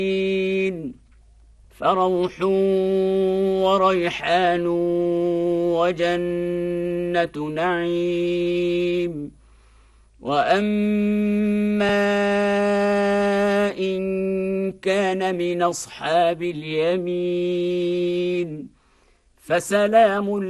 فروح وريحان وجنة نعيم. وأما إن كان من أصحاب اليمين فسلام